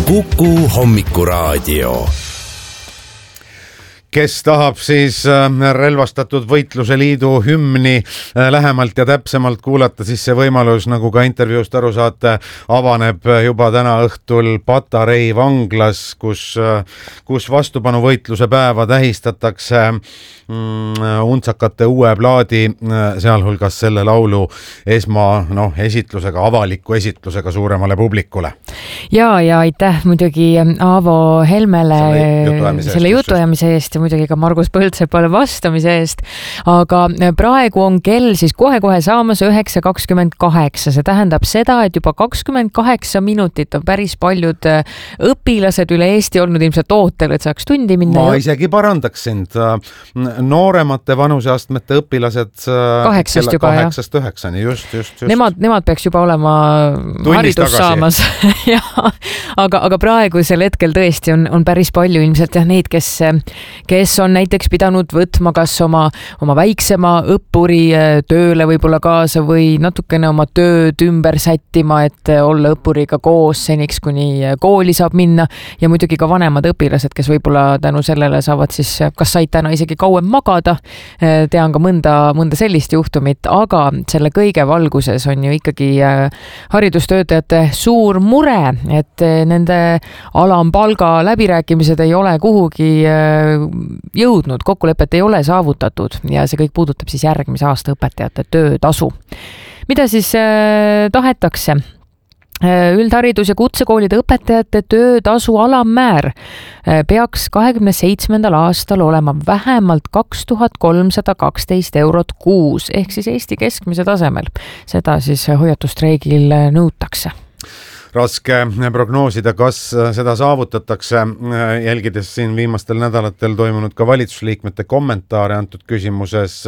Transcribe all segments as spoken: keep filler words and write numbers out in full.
Kuku hommikuraadio. Kes tahab siis relvastatud võitluse liidu hümni lähemalt ja täpsemalt kuulata, siis see võimalus, nagu ka intervjuust aru saate, avaneb juba täna õhtul Patarei vanglas, kus, kus vastupanuvõitluse päeva tähistatakse untsakate uue plaadi, sealhulgas selle laulu esma, noh, esitlusega, avaliku esitlusega suuremale publikule. Ja, ja aitäh muidugi Aavo Helmele selle jutuajamise eest ja muidugi ka Margus Põldsepale vastamise eest, aga praegu on kell siis kohe-kohe saamas üheksa kakskümmend kaheksa. See tähendab seda, et juba kakskümmend kaheksa minutit on päris paljud õpilased üle Eesti olnud ilmselt ootel, et saaks tundi minna. Ma isegi parandaks sind. Nooremate vanuseastmete õpilased kaheksast juba, kaheksast üheksani, just, just, just. Nemad, nemad peaks juba olema Tunnist haridus tagasi. Saamas. ja, aga, aga praegusel hetkel tõesti on, on päris palju ilmselt jah, neid, kes, kes on näiteks pidanud võtma kas oma, oma väiksema õppuri tööle võib-olla kaasa või natukene oma tööd ümber sättima, et olla õppuriga koos seniks, kuni kooli saab minna ja muidugi ka vanemad õpilased, kes võib-olla tänu sellele saavad siis, kas said täna isegi kauem magada, tean ka mõnda, mõnda sellist juhtumit, aga selle kõige valguses on ju ikkagi haridustöötajate suur mure, et nende alampalga läbirääkimised ei ole kuhugi jõudnud, kokkulepet ei ole saavutatud ja see kõik puudutab siis järgmise aasta õpetajate töötasu. Mida siis äh, tahetakse? Üldharidus- ja kutsekoolide õpetajate töötasu alammäär peaks kahekümne seitsmendal aastal olema vähemalt kaks tuhat kolmsada kaksteist eurot kuus, ehk siis Eesti keskmise tasemel. Seda siis hoiatustreigil nõutakse. Raske prognoosida, kas seda saavutatakse, jälgides siin viimastel nädalatel toimunud ka valitsusliikmete kommentaare antud küsimuses,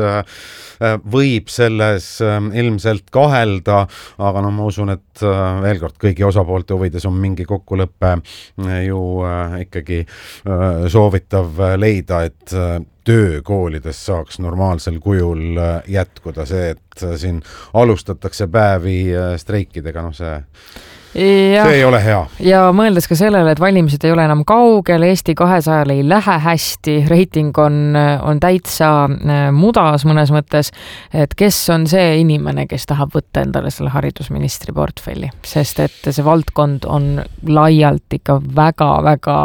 võib selles ilmselt kahelda, aga no ma usun, et veel kord kõigi osapoolte huvides on mingi kokkulepe ju ikkagi soovitav leida, et töö koolides saaks normaalsel kujul jätkuda. See, et siin alustatakse päevi streikidega, no see Ja, see ei ole hea. Ja mõeldes ka sellele, et valimised ei ole enam kaugel, Eesti kahesajal ei lähe hästi, reiting on, on täitsa mudas mõnes mõttes, et kes on see inimene, kes tahab võtta endale selle haridusministri portfelli, sest et see valdkond on laialt ikka väga-väga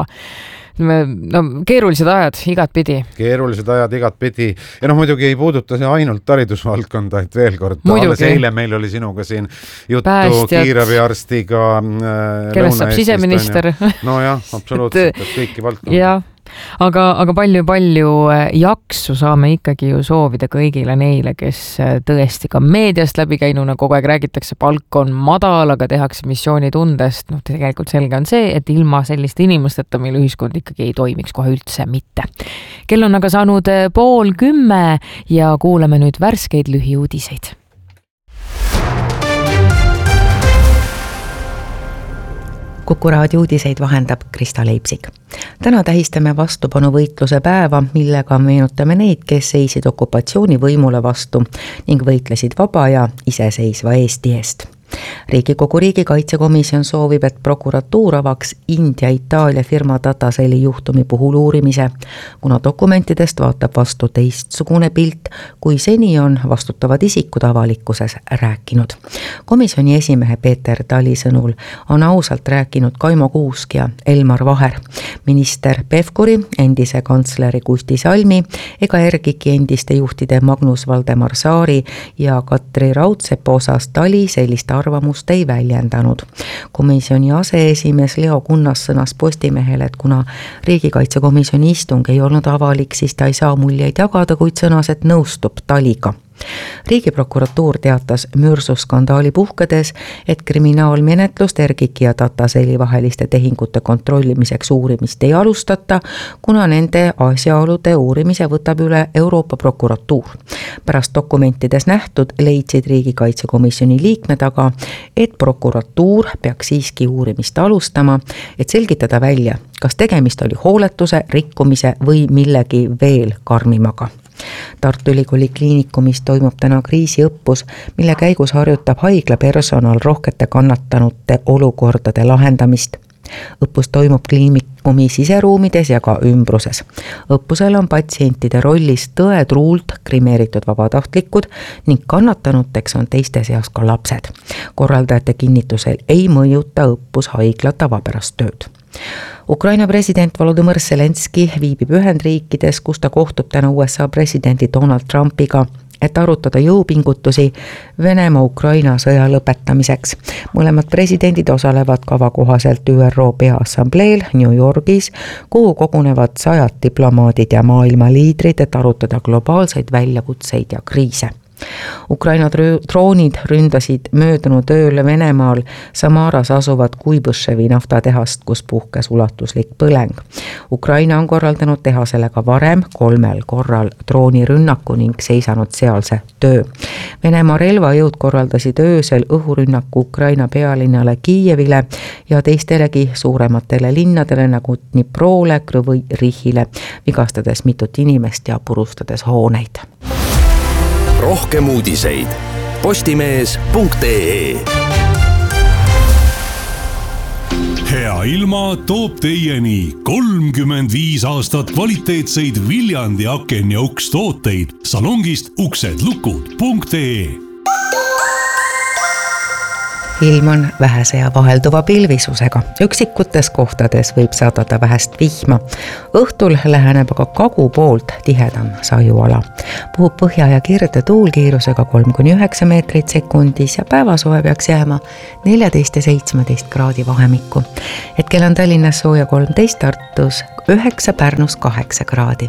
no, keerulised ajad igat pidi. Keerulised ajad igat pidi. Ja noh, muidugi ei puuduta see ainult haridusvaldkonda, et veel kord, alles eile meil oli sinuga siin juttu Päästjad, kiirabiarstiga äh, kellest saab siseminister. No jah, absoluutselt, et kõiki valdkonda. Ja. Aga, aga palju-palju jaksu saame ikkagi ju soovida kõigile neile, kes tõesti ka meediast läbi käinuna kogu aeg räägitakse, palk on madal, aga tehakse missioonitundest. No, tegelikult selge on see, et ilma selliste inimesteta meil ühiskond ikkagi ei toimiks kohe üldse mitte. Kell on aga saanud pool kümme ja kuulame nüüd värskeid lühiuudiseid. Kuku raadio uudiseid vahendab Krista Leipsik. Täna tähistame vastupanuvõitluse päeva, millega meenutame neid, kes seisid okupatsioonivõimule vastu ning võitlesid vaba ja iseseisva Eesti eest. Riigikogu riigikaitsekomisjon soovib, et prokuratuur avaks India-Itaalia firma Dataseli juhtumi puhul uurimise, kuna dokumentidest vaatab vastu teistsugune pilt, kui seni on vastutavad isikud avalikkuses rääkinud. Komisjoni esimehe Peeter Tali sõnul on ausalt rääkinud Kaimo Kuusk ja Elmar Vaher. Minister Pevkuri, endise kantsleri Kusti Salmi ega Ergiki endiste juhtide Magnus Valdemar Saari ja Katri Raudsepa osas Tali sellist arvamust ei väljendanud. Komisjoni aseesimees Leo Kunnas sõnas Postimehele, et kuna riigikaitsekomisjoni istung ei olnud avalik, siis ta ei saa muljeid jagada, kuid sõnas, et nõustub Taliga. Riigiprokuratuur teatas mürsuskandaali puhkedes, et kriminaalmenetlust Ergiki ja Dataseli vaheliste tehingute kontrollimiseks uurimist ei alustata, kuna nende asjaolude uurimise võtab üle Euroopa prokuratuur. Pärast dokumentides nähtud leidsid riigikaitsekomisjoni liikmed aga, et prokuratuur peaks siiski uurimist alustama, et selgitada välja, kas tegemist oli hooletuse, rikkumise või millegi veel karmimaga. Tartu Ülikooli kliinikumis toimub täna kriisiõppus, mille käigus harjutab haigla personal rohkete kannatanute olukordade lahendamist. õppus toimub kliinikumi siseruumides ja ka ümbruses. õppusel on patsientide rollis tõetruult grimeeritud vabatahtlikud ning kannatanuteks on teiste seas ka lapsed. Korraldajate kinnitusel ei mõjuta õppus haigla tavapärast tööd. Ukraina president Volodõmõr Zelenski viibib Ühendriikides, kus ta kohtub täna U S A presidendi Donald Trumpiga, et arutada jõupingutusi Venemaa-Ukraina sõja lõpetamiseks. Mõlemad presidendid osalevad kava kohaselt Ü R O Peaassambleel New Yorgis, kuhu kogunevad sajad diplomaadid ja maailma liidrid, et arutada globaalseid väljakutseid ja kriise. Ukraina droonid ründasid möödunud ööl Venemaal Samaras asuvad Kuibõševi naftatehast, kus puhkes ulatuslik põleng. Ukraina on korraldanud tehasele ka varem kolmel korral droonirünnaku ning seisanud sealse töö. Venemaa relvajõud korraldasid öösel õhurünnaku Ukraina pealinnale Kiievile ja teistelegi suurematele linnadele nagu Dniprole, Krõvõi Rihile, vigastades mitut inimest ja purustades hooneid. Rohkem uudiseid postimees punkt ee. Hea ilma toob teieni kolmkümmend viis aastat kvaliteetseid Viljandi aken- ja ukstooteid salongist uksedlukud punkt ee. Ilm on vähese ja vahelduva pilvisusega. Üksikutes kohtades võib saadada vähest vihma. Õhtul läheneb aga kagu poolt tihedam sajuala. Puhub põhja ja kirde tuulkiirusega kolm kuni üheksa meetrit sekundis ja päevasoe peaks jääma neljateist ja seitsmeteist kraadi vahemikku. Hetkel on Tallinnas sooja kolmteist, Tartus üheksa, Pärnus kaheksa kraadi.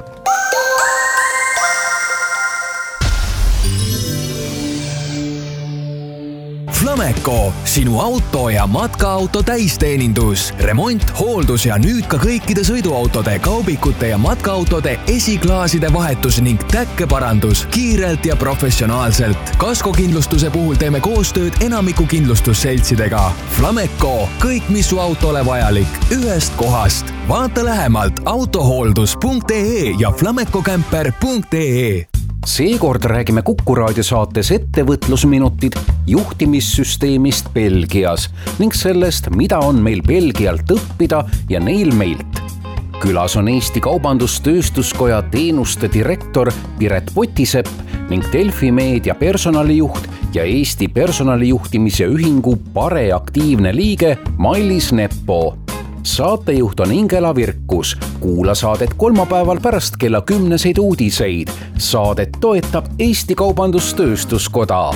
Flameco, sinu auto ja matkaauto täisteenindus, remont, hooldus ja nüüd ka kõikide sõiduautode, kaubikute ja matkaautode esiklaaside vahetus ning täkkeparandus kiirelt ja professionaalselt. Kaskokindlustuse puhul teeme koostööd enamiku kindlustusseltsidega. Flameco, kõik mis su autole vajalik, ühest kohast. Vaata lähemalt autohooldus punkt ee ja flamecocamper punkt ee. Seekord räägime Kuku raadiosaates ettevõtlusminutid juhtimissüsteemist Belgias ning sellest, mida on meil Belgialt õppida ja neil meilt. Külas on Eesti Kaubandus-Tööstuskoja teenuste direktor Piret Potisepp ning Delfi meedia personalijuht ja Eesti personalijuhtimise ühingu Pare aktiivne liige Mailis Neppo. Saatejuht on Ingela Virkus. Kuula saadet kolmapäeval pärast kella kümneseid uudiseid. Saadet toetab Eesti Kaubandus-Tööstuskoda.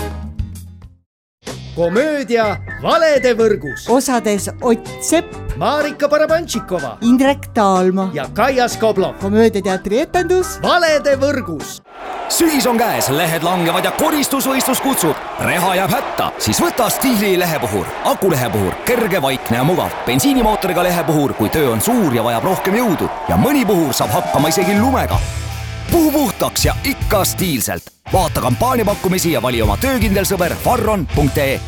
Komöödia Valede võrgus. Osades Ott Sepp, Marika Barabantšikova, Indrek Taalma ja Kaia Skoblov. Komöödiateatri etendus Valede võrgus. Sügis on käes, lehed langevad ja koristusvõistlus kutsub. Reha jääb hätta, siis võta Stiili lehepuhur. Akulehepuhur, kerge, vaikne ja mugav. Bensiinimootoriga lehepuhur, kui töö on suur ja vajab rohkem jõudu. Ja mõni puhur saab hakkama isegi lumega. Puhu puhtaks ja ikka stiilselt. Vaata kampaaniapakkumisi ja vali oma töökindel sõber farron punkt ee.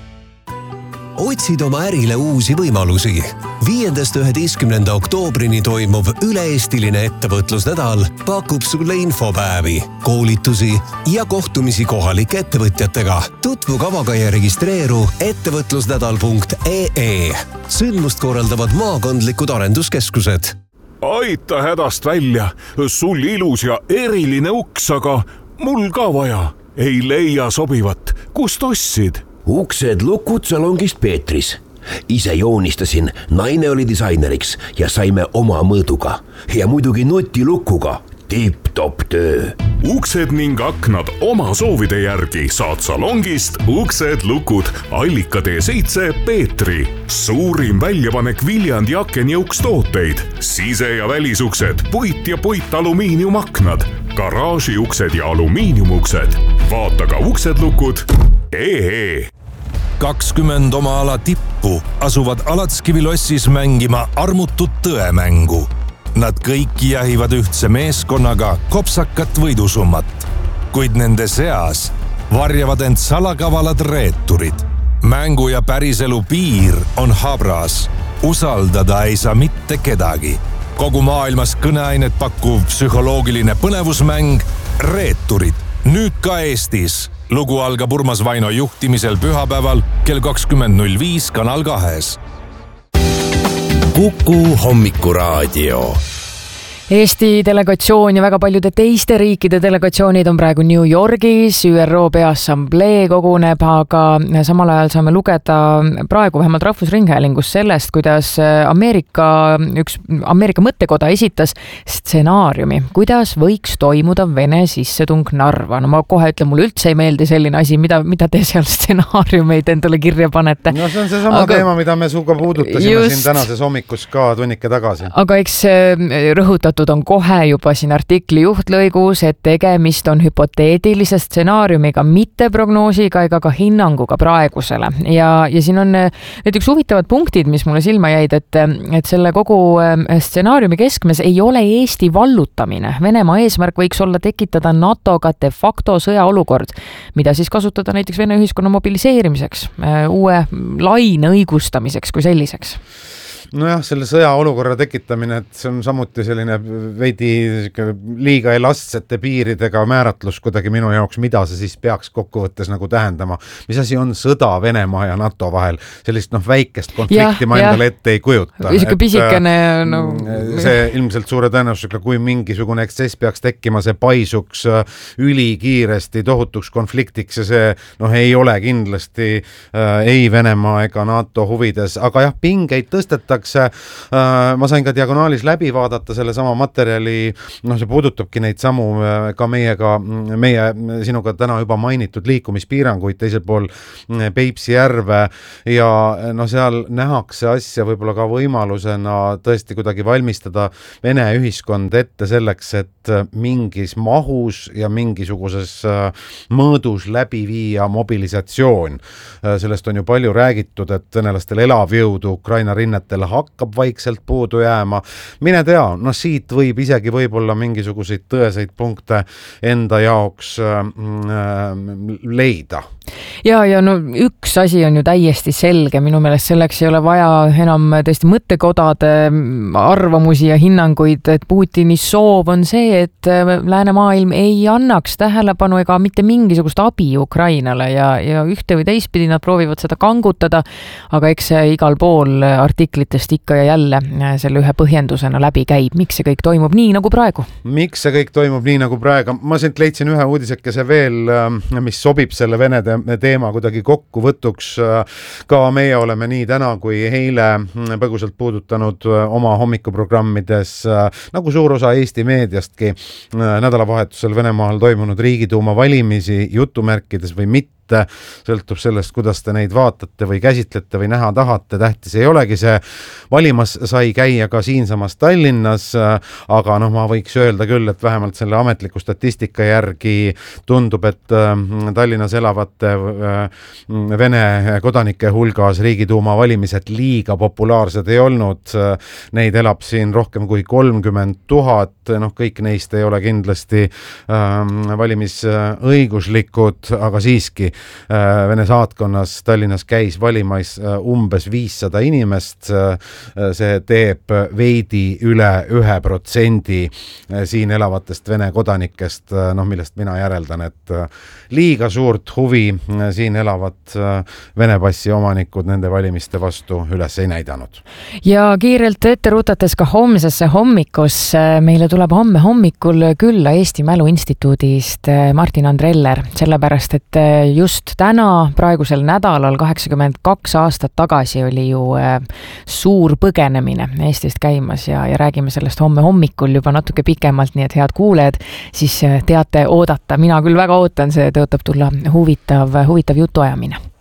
Otsid oma ärile uusi võimalusi. Viiendast üheteistkümnenda oktoobrini toimuv üle-eestiline ettevõtlusnädal pakub sulle infopäevi, koolitusi ja kohtumisi kohalike ettevõtjatega. Tutvu kavaga ja registreeru ettevõtlusnädal punkt ee. Sündmust korraldavad maakondlikud arenduskeskused. Aita hädast välja, sul ilus ja eriline uks, aga mul ka vaja. Ei leia sobivat. Kust ostsid? Uksed lukud salongist Peetris. Ise joonistasin, naine oli disaineriks ja saime oma mõõduga. Ja muidugi nutilukuga. Tipp-top töö. Uksed ning aknad oma soovide järgi saad salongist Uksed lukud Allika tee seitse Peetri. Suurim väljapanek Viljandi aken- ja ukstooteid. Sise- ja välisuksed, puit ja puitalumiiniumaknad, garaažiuksed ja alumiiniumuksed. Vaata ka uksedlukud ee. kakskümmend oma ala tippu asuvad Alatskivi lossis mängima armutut tõemängu. Nad kõik jahivad ühtse meeskonnaga kopsakat võidusummat, kuid nende seas varjavad end salakavalad reeturid. Mängu ja päriselu piir on habras. Usaldada ei saa mitte kedagi. Kogu maailmas kõneainet pakkuv psühholoogiline põnevusmäng Reeturid. Nüüd ka Eestis. Lugu algab Urmas Vaino juhtimisel pühapäeval kell kakskümmend null viis Kanal kahes. Kuku hommikuraadio. Eesti delegatsioon ja väga paljude teiste riikide delegatsioonid on praegu New Yorgis, Ü R O Peaassamblee koguneb, aga samal ajal saame lugeda praegu vähemalt Rahvusringhäälingus sellest, kuidas Ameerika, üks Ameerika mõttekoda esitas stsenaariumi, kuidas võiks toimuda Vene sissetung Narva. No ma kohe ütlen, mulle üldse ei meeldi selline asi, mida, mida te seal stsenaariumeid endale kirja panete. No see on see sama aga, teema, mida me suuga puudutasime just, siin tänases hommikus ka tunnike tagasi. Aga eks rõhutat on kohe juba siin artikli juhtlõigus, et tegemist on hüpoteetilise stsenaariumiga, mitte prognoosiga ega ka hinnanguga praegusele. Ja, ja siin on need üks huvitavad punktid, mis mulle silma jäid, et, et selle kogu stsenaariumi keskmes ei ole Eesti vallutamine. Venemaa eesmärk võiks olla tekitada NATOga de facto sõjaolukord, mida siis kasutada näiteks Vene ühiskonna mobiliseerimiseks, uue laine õigustamiseks kui selliseks. Nojah, selle sõjaolukorra tekitamine, et see on samuti selline veidi liiga elastsete piiridega määratlus kuidagi minu jaoks, mida see siis peaks kokkuvõttes nagu tähendama. Mis asi on sõda Venemaa ja NATO vahel? Sellist noh, väikest konflikti ja, ma endale ette ei kujuta. Isegi pisikene, no... See ilmselt suure tõenäosusega, kui mingisugune ekstsess peaks tekkima, see paisuks ülikiiresti tohutuks konfliktiks ja see noh, ei ole kindlasti äh, ei Venemaa ega NATO huvides, aga jah, pingeid tõstetakse. Ma sain ka diagonaalis läbi vaadata selle sama materjali, noh see puudutabki neid samu ka meiega, meie sinuga täna juba mainitud liikumispiiranguid teisel pool Peipsi järve ja no seal nähakse asja võib-olla ka võimalusena tõesti kuidagi valmistada Vene ühiskond ette selleks, et mingis mahus ja mingisuguses mõõdus läbi viia mobilisatsioon. Sellest on ju palju räägitud, et venelastel elavjõudu Ukraina rinnetel hakkab vaikselt puudu jääma. Mine tea, no siit võib isegi võib-olla mingisuguseid tõeseid punkte enda jaoks äh, leida. Ja, ja no üks asi on ju täiesti selge, minu meelest selleks ei ole vaja enam tõesti mõttekodade arvamusi ja hinnanguid, et Putini soov on see, et läänemaailm ei annaks tähelepanu ega mitte mingisugust abi Ukrainale ja, ja ühte või teistpidi nad proovivad seda kangutada, aga eks see igal pool artiklitest ikka ja jälle selle ühe põhjendusena läbi käib, miks see kõik toimub nii nagu praegu? Miks see kõik toimub nii nagu praegu? Ma siit leidsin ühe uudisekese veel, mis sobib selle Vene teema kuidagi kokkuvõtuks. Ka meie oleme nii täna kui eile põgusalt puudutanud oma hommikuprogrammides, nagu suur osa Eesti meediastki, nädalavahetusel Venemaal toimunud Riigiduuma valimisi jutumärkides või mitte. Sõltub sellest, kuidas te neid vaatate või käsitlete või näha tahate. Tähtis ei olegi see. Valimas sai käia ka siinsamas Tallinnas, aga noh, ma võiks öelda küll, et vähemalt selle ametliku statistika järgi tundub, et Tallinnas elavate Vene kodanike hulgas Riigiduuma valimised liiga populaarsed ei olnud. Neid elab siin rohkem kui kolmkümmend tuhat. Noh, kõik neist ei ole kindlasti valimisõiguslikud, aga siiski Vene saatkonnas Tallinnas käis valimas umbes viissada inimest. See teeb veidi üle ühe protsendi siin elavatest Vene kodanikest, noh, millest mina järeldan, et liiga suurt huvi siin elavad Vene passi omanikud nende valimiste vastu üles ei näidanud. Ja kiirelt ette rutates ka homsesse hommikus meile tuleb homme hommikul külla Eesti Mälu Instituudist Martin Andreller, sellepärast, et just täna, praegusel nädalal, kaheksakümmend kaks aastat tagasi oli ju suur põgenemine Eestist käimas ja, ja räägime sellest homme hommikul juba natuke pikemalt, nii et head kuulejad, siis teate oodata. Mina küll väga ootan, see tõotab tulla huvitav, huvitav jutuajamine.